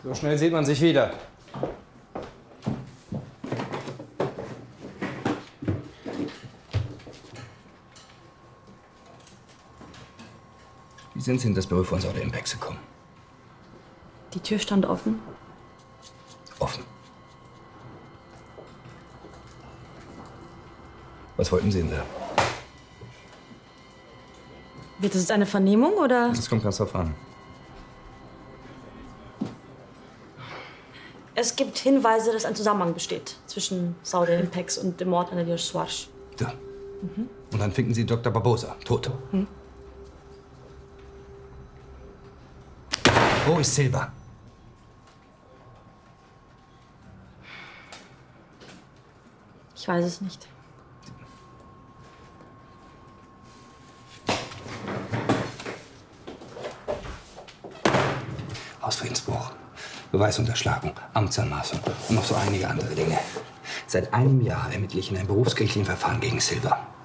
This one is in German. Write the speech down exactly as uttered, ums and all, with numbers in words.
So schnell sieht man sich wieder. Wie sind Sie in das Büro von Sauder Impex gekommen? Die Tür stand offen. Offen. Was wollten Sie denn da? Wird das jetzt eine Vernehmung, oder? Das kommt ganz drauf an. Es gibt Hinweise, dass ein Zusammenhang besteht zwischen Sauder Impex und dem Mord an Elias Soares. Da. Mhm. Und dann finden Sie Doktor Barbosa, tot. Hm. Wo ist Silva? Ich weiß es nicht. Hausfriedensbruch, Beweisunterschlagung, Amtsanmaßung und noch so einige andere Dinge. Seit einem Jahr ermittle ich in einem berufsgerichtlichen Verfahren gegen Silva.